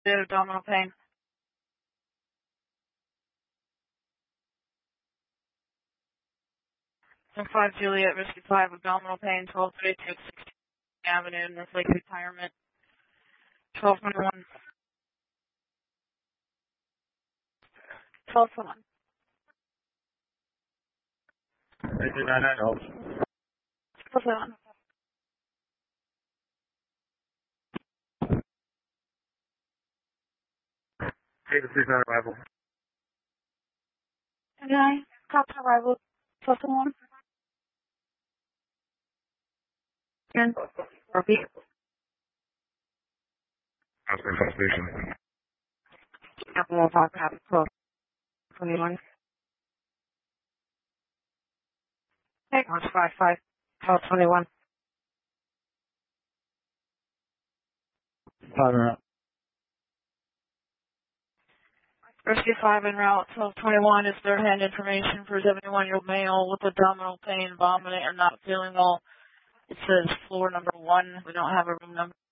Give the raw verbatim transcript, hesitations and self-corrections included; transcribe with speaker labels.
Speaker 1: Abdominal pain. five Juliet, Rescue five, abdominal pain, twelve thirty-two, sixteenth Avenue, North Lake Retirement, twelve twenty-one. twelve twenty-one.
Speaker 2: eighteen ninety-nine, hold.
Speaker 1: twelve twenty-one.
Speaker 2: eight to six on arrival.
Speaker 1: nine, copy arrival, twelve twenty-one. ten, repeat.
Speaker 2: Oscar Station.
Speaker 1: Apple Park, copy, twelve twenty-one. Take on five five, twelve twenty-one.
Speaker 2: Five around.
Speaker 1: Rescue five en route, twelve twenty-one is third hand information for seventy-one-year-old male with abdominal pain, vomiting, and not feeling well. It says floor number one. We don't have a room number.